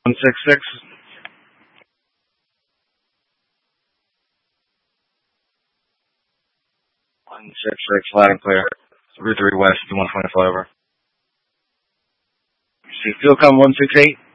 166. 166, flat and clear. Route 3 West, 120 flyover. See, fuel come 168.